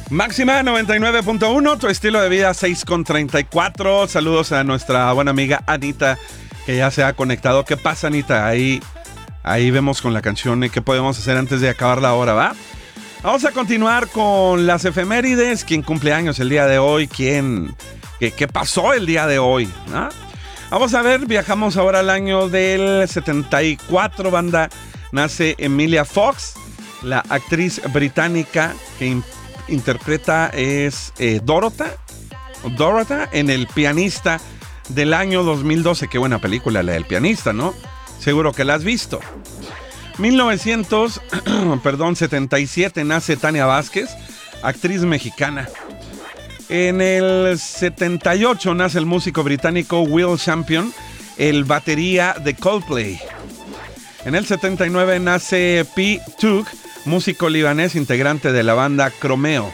Máxima 99.1, tu estilo de vida 6.34. Saludos a nuestra buena amiga Anita, que ya se ha conectado. ¿Qué pasa, Anita? Ahí vemos con la canción y qué podemos hacer antes de acabar la hora, ¿va? Vamos a continuar con las efemérides. ¿Quién cumple años el día de hoy? ¿Qué pasó el día de hoy? ¿Ah? Vamos a ver, viajamos ahora al año del 74, banda. Nace Emilia Fox, la actriz británica que interpreta es Dorothy en El pianista del año 2012. Qué buena película la del pianista, ¿no? Seguro que la has visto. 1977 nace Tania Vázquez, actriz mexicana. En el 78 nace el músico británico Will Champion, el batería de Coldplay. En el 79 nace P. Tug, músico libanés integrante de la banda Chromeo.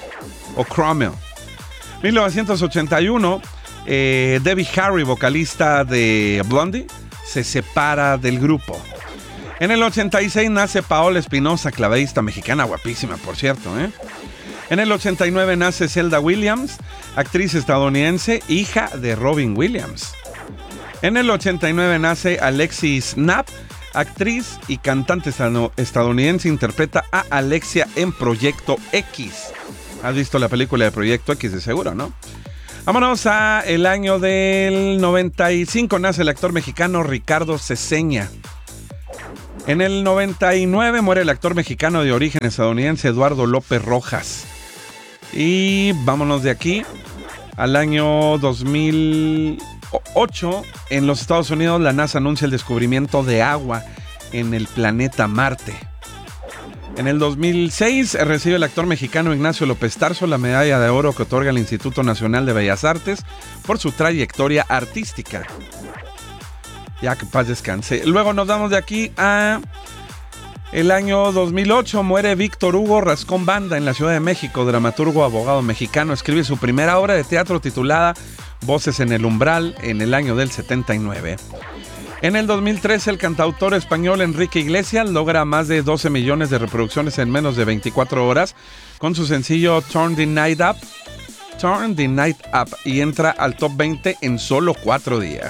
1981, Debbie Harry, vocalista de Blondie, se separa del grupo. En el 86 nace Paola Espinosa, clavadista mexicana, guapísima, por cierto, En el 89 nace Zelda Williams, actriz estadounidense, hija de Robin Williams. En el 89 nace Alexis Knapp, actriz y cantante estadounidense, interpreta a Alexia en Proyecto X. ¿Has visto la película de Proyecto X de seguro, no? Vámonos a el año del 95. Nace el actor mexicano Ricardo Ceseña. En el 99 muere el actor mexicano de origen estadounidense Eduardo López Rojas. Y vámonos de aquí al año 2008. En los Estados Unidos, la NASA anuncia el descubrimiento de agua en el planeta Marte. En el 2006 recibe el actor mexicano Ignacio López Tarso la medalla de oro que otorga el Instituto Nacional de Bellas Artes por su trayectoria artística. Ya que paz descanse. Luego nos damos de aquí a el año 2008. Muere Víctor Hugo Rascón Banda en la Ciudad de México, dramaturgo, abogado mexicano. Escribe su primera obra de teatro titulada Voces en el Umbral en el año del 79. En el 2013, el cantautor español Enrique Iglesias logra más de 12 millones de reproducciones en menos de 24 horas con su sencillo Turn the Night Up, y entra al top 20 en solo 4 días.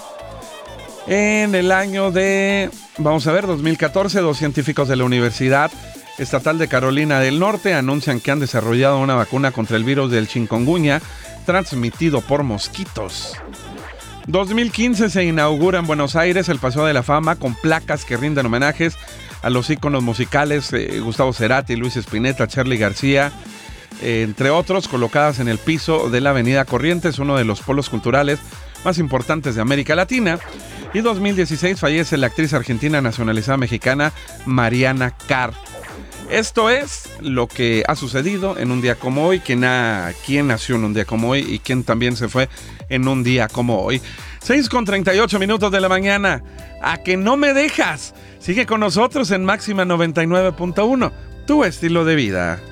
En el año de, 2014, dos científicos de la Universidad Estatal de Carolina del Norte anuncian que han desarrollado una vacuna contra el virus del chikungunya transmitido por mosquitos. 2015 se inaugura en Buenos Aires el Paseo de la Fama con placas que rinden homenajes a los íconos musicales Gustavo Cerati, Luis Spinetta, Charly García, entre otros, colocadas en el piso de la Avenida Corrientes, uno de los polos culturales más importantes de América Latina. Y 2016 fallece la actriz argentina nacionalizada mexicana Mariana Carr. Esto es lo que ha sucedido en un día como hoy, quién nació en un día como hoy y quién también se fue en un día como hoy. 6:38 de la mañana. ¿A que no me dejas? Sigue con nosotros en Máxima 99.1, tu estilo de vida.